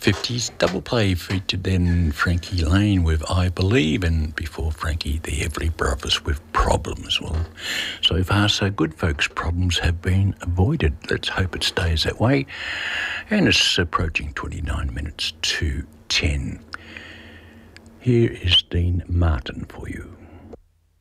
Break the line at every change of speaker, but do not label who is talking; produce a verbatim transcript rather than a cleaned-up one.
fifties double play featured then Frankie Lane with I Believe, and before Frankie, the Everly Brothers with Problems. Well, so far so good, folks. Problems have been avoided. Let's hope it stays that way. And it's approaching twenty-nine minutes to ten. Here is Dean Martin for you.